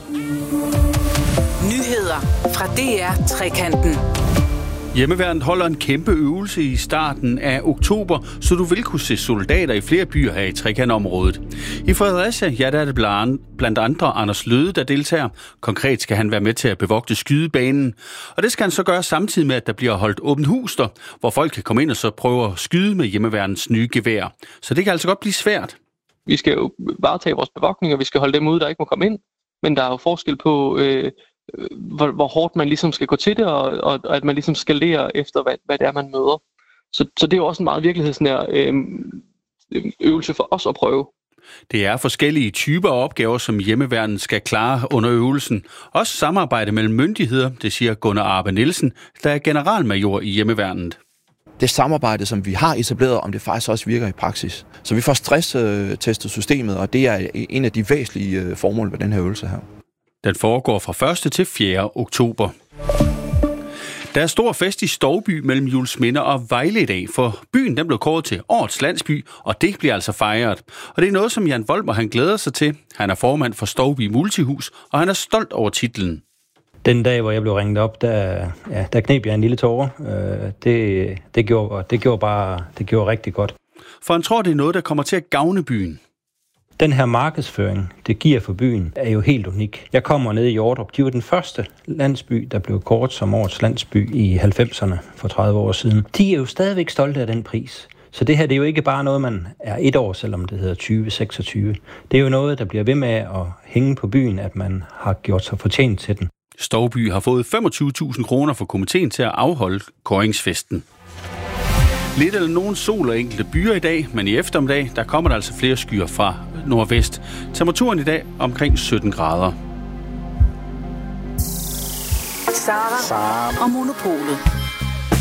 Nyheder fra DR Trekanten. Hjemmeværnet holder en kæmpe øvelse i starten af oktober, så du vil kunne se soldater i flere byer her i Trekantområdet. I Fredericia, der er det blandt andre Anders Løde, der deltager. Konkret skal han være med til at bevogte skydebanen. Og det skal han så gøre samtidig med, at der bliver holdt åbent hus der, hvor folk kan komme ind og så prøve at skyde med hjemmeværnets nye gevær. Så det kan altså godt blive svært. Vi skal jo varetage vores bevogtning, og vi skal holde dem ude, der ikke må komme ind. Men der er jo forskel på, hvor hårdt man ligesom skal gå til det, og at man ligesom skalerer efter, hvad det er, man møder. Så det er jo også en meget virkelighedsnær øvelse for os at prøve. Det er forskellige typer af opgaver, som hjemmeværnet skal klare under øvelsen. Også samarbejde mellem myndigheder, det siger Gunnar Arbe Nielsen, der er generalmajor i hjemmeværnet. Det samarbejde, som vi har etableret, om det faktisk også virker i praksis. Så vi får stresstestet systemet, og det er en af de væsentlige formål ved den her øvelse her. Den foregår fra 1. til 4. oktober. Der er stor fest i Stouby mellem Juelsminde og Vejle i dag, for byen den blev kåret til årets landsby, og det bliver altså fejret. Og det er noget, som Jan Volmer han glæder sig til. Han er formand for Stouby Multihus, og han er stolt over titlen. Den dag, hvor jeg blev ringet op, der kneb jeg en lille tåre. Det gjorde rigtig godt. For han tror, det er noget, der kommer til at gavne byen. Den her markedsføring, det giver for byen, er jo helt unik. Jeg kommer ned i Hjortrup. De var den første landsby, der blev kåret som årets landsby i 90'erne for 30 år siden. De er jo stadigvæk stolte af den pris. Så det her, det er jo ikke bare noget, man er et år, selvom det hedder 2026. Det er jo noget, der bliver ved med at hænge på byen, at man har gjort sig fortjent til den. Stouby har fået 25.000 kroner for komiteen til at afholde kåringsfesten. Lidt eller nogen sol og enkelte byer i dag, men i eftermiddag, der kommer der altså flere skyer fra nordvest. Temperaturen i dag omkring 17 grader. Sara og Monopolet.